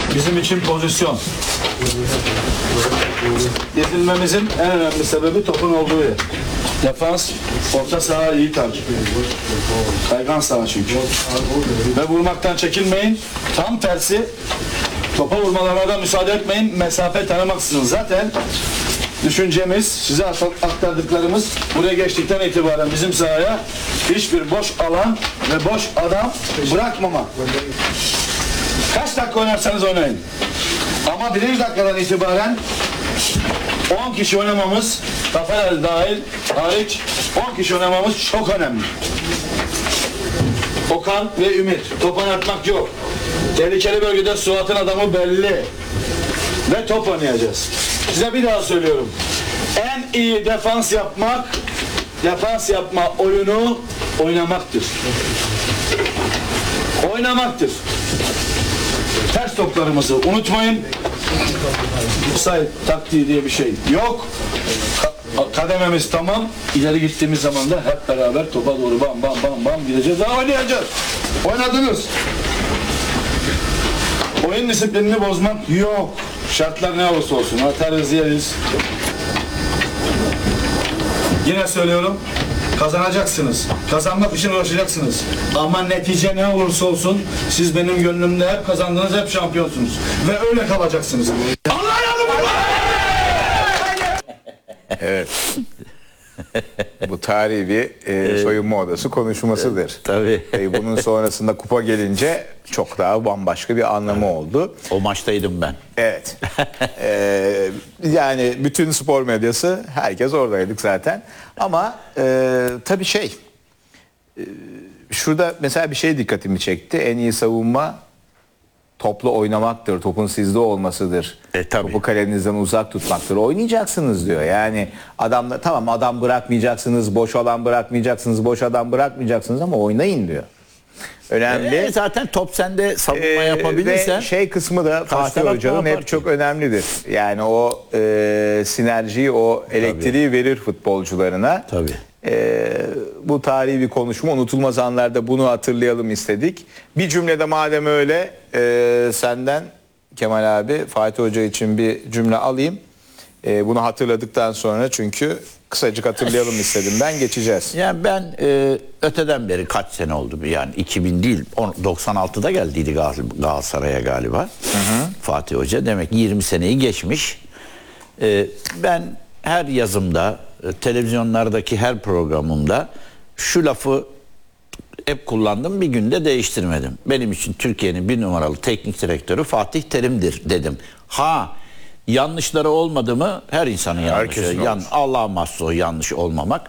bizim için pozisyon. Yenilmemizin en önemli sebebi topun olduğu yer. Defans, orta saha iyi takip. Kaygan saha çünkü. Ve vurmaktan çekinmeyin. Tam tersi, topa vurmalarına da müsaade etmeyin. Mesafe tanımaksızın. Zaten düşüncemiz, size aktardıklarımız buraya geçtikten itibaren bizim sahaya hiçbir boş alan ve boş adam bırakmama. Kaç dakika oynarsanız oynayın. Ama birinci dakikadan itibaren 10 kişi oynamamız, Taferel dahil, hariç 10 kişi oynamamız çok önemli. Okan ve Ümit, top oynatmak yok. Tehlikeli bölgede Suat'ın adamı belli. Ve top oynayacağız. Size bir daha söylüyorum. En iyi defans yapmak, defans yapma oyunu oynamaktır. Oynamaktır. Ters toplarımızı unutmayın. Offside taktiği diye bir şey yok. Kadememiz tamam. İleri gittiğimiz zaman da hep beraber topa doğru bam bam bam bam gideceğiz. Daha oynayacağız. Oynadınız. Oyun disiplinini bozmak yok. Şartlar ne olursa olsun. Atarız, yeriz. Yine söylüyorum. Kazanacaksınız. Kazanmak için uğraşacaksınız. Ama netice ne olursa olsun siz benim gönlümde hep kazandınız, hep şampiyonsunuz. Ve öyle kalacaksınız. Allah yardımcı! Evet. Bu tarihi bir soyunma odası konuşmasıdır. Tabii. Bunun sonrasında kupa gelince çok daha bambaşka bir anlamı oldu. O maçtaydım ben. Evet. Yani bütün spor medyası, herkes oradaydık zaten. Ama tabii şurada mesela bir şey dikkatimi çekti. En iyi savunma toplu oynamaktır, topun sizde olmasıdır. Tabii. Topu kalenizden uzak tutmaktır. Oynayacaksınız diyor. Yani tamam adam bırakmayacaksınız, boş alan bırakmayacaksınız, boş adam bırakmayacaksınız ama oynayın diyor. Önemli. Zaten top sende savunma yapabilirsen. Ve kısmı da Fatih Hoca'nın hep çok önemlidir. Yani o sinerjiyi, o elektriği verir futbolcularına. Tabii. Bu tarihi bir konuşma, unutulmaz anlarda bunu hatırlayalım istedik. Bir cümlede madem öyle senden Kemal abi Fatih Hoca için bir cümle alayım. Bunu hatırladıktan sonra çünkü kısacık hatırlayalım istedim. Ben geçeceğiz. Yani ben öteden beri kaç sene oldu yani 2000 değil 96'da geldiydi Galatasaray'a galiba. Hı. Fatih Hoca demek 20 seneyi geçmiş. Ben her yazımda televizyonlardaki her programımda şu lafı hep kullandım, bir günde değiştirmedim. Benim için Türkiye'nin bir numaralı teknik direktörü Fatih Terim'dir dedim. Yanlışları olmadı mı? Her insanın yanlışı. Allah'a mahsus o yanlış olmamak.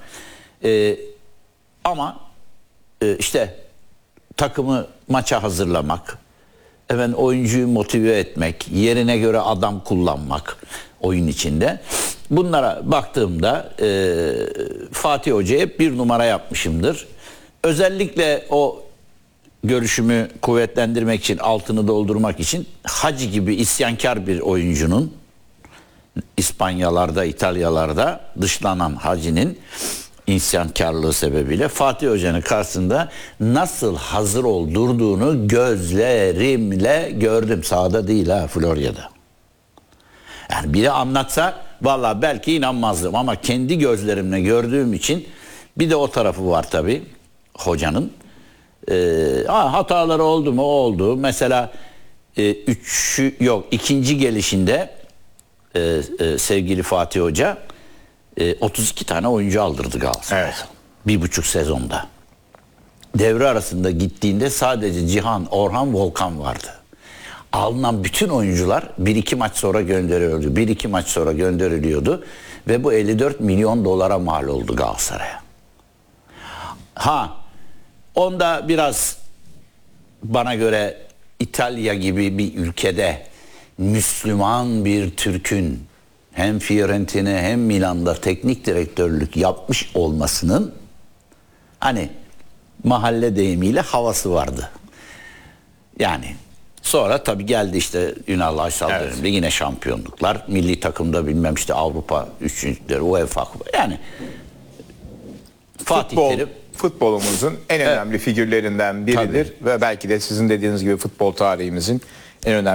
Ama işte takımı maça hazırlamak, oyuncuyu motive etmek, yerine göre adam kullanmak oyun içinde. Bunlara baktığımda Fatih Hoca'ya hep bir numara yapmışımdır. Özellikle o görüşümü kuvvetlendirmek için, altını doldurmak için Hacı gibi isyankar bir oyuncunun, İspanyalarda, İtalyalarda dışlanan Hacı'nin isyankarlığı sebebiyle Fatih Hoca'nın karşısında nasıl hazır durduğunu gözlerimle gördüm. Sahada değil Florya'da. Yani biri anlatsa vallahi belki inanmazdım ama kendi gözlerimle gördüğüm için bir de o tarafı var tabii hocanın. Hataları oldu mu? Oldu. Mesela ikinci gelişinde sevgili Fatih Hoca 32 tane oyuncu aldırdı Galatasaray'a. Evet. 1,5 sezonda. Devre arasında gittiğinde sadece Cihan, Orhan, Volkan vardı. Alınan bütün oyuncular 1-2 maç sonra gönderiliyordu. 1-2 maç sonra gönderiliyordu. Ve bu 54 milyon dolara mal oldu Galatasaray'a. Onda biraz bana göre İtalya gibi bir ülkede Müslüman bir Türk'ün hem Fiorentina hem Milan'da teknik direktörlük yapmış olmasının mahalle deyimiyle havası vardı. Yani sonra tabii geldi işte Ünal Aysal döneminde yine şampiyonluklar. Milli takımda bilmem işte Avrupa üçüncülükleri, UEFA. Yani Fatih Terim futbolumuzun en önemli figürlerinden biridir. Tabii. Ve belki de sizin dediğiniz gibi futbol tarihimizin en önemli